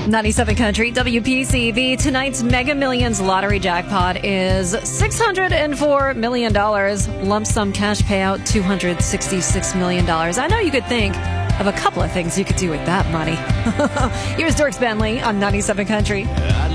97 Country, WPCV. Tonight's Mega Millions lottery jackpot is $604 million. Lump sum cash payout, $266 million. I know you could think of a couple of things you could do with that money. Here's Dirks Bentley on 97 Country.